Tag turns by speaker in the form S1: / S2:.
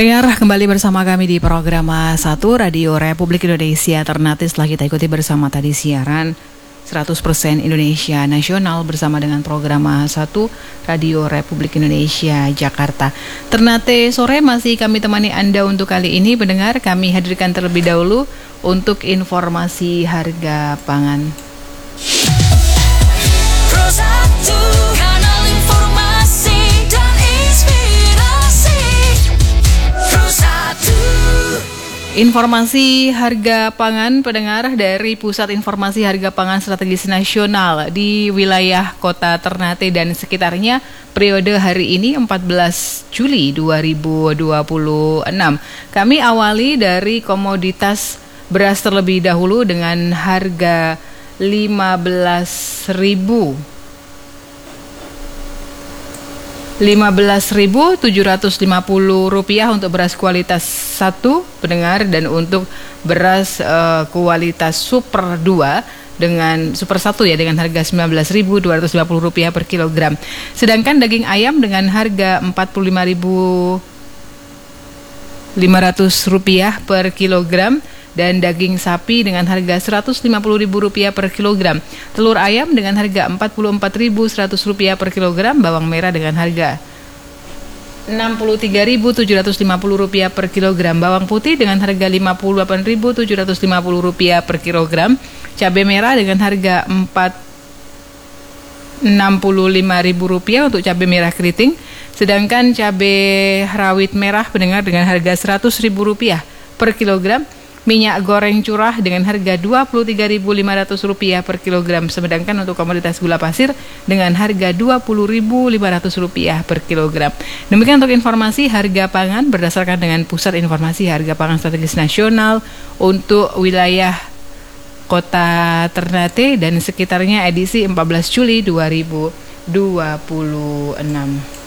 S1: Pendengar, kembali bersama kami di program 1 Radio Republik Indonesia Ternate. Setelah kita ikuti bersama tadi siaran 100% Indonesia Nasional bersama dengan program 1 Radio Republik Indonesia Jakarta. Ternate sore masih kami temani Anda untuk kali ini. Pendengar, kami hadirkan terlebih dahulu untuk informasi harga pangan. Informasi harga pangan, pendengar, dari Pusat Informasi Harga Pangan Strategis Nasional di wilayah Kota Ternate dan sekitarnya periode hari ini 14 Juli 2026. Kami awali dari komoditas beras terlebih dahulu dengan harga Rp15.750 untuk beras kualitas 1, pendengar, dan untuk beras kualitas super 2 dengan super 1 ya dengan harga Rp19.250 per kilogram. Sedangkan daging ayam dengan harga Rp45.500 per kilogram dan daging sapi dengan harga Rp150.000 per kilogram. Telur ayam dengan harga Rp44.100 per kilogram, bawang merah dengan harga Rp63.750 per kilogram, bawang putih dengan harga Rp58.750 per kilogram, cabai merah dengan harga Rp65.000 untuk cabai merah keriting, sedangkan cabai rawit merah pendengar dengan harga Rp100.000 per kilogram. Minyak goreng curah dengan harga Rp23.500 per kilogram, sedangkan untuk komoditas gula pasir dengan harga Rp20.500 per kilogram. Demikian untuk informasi harga pangan berdasarkan dengan Pusat Informasi Harga Pangan Strategis Nasional untuk wilayah Kota Ternate dan sekitarnya edisi 14 Juli 2026.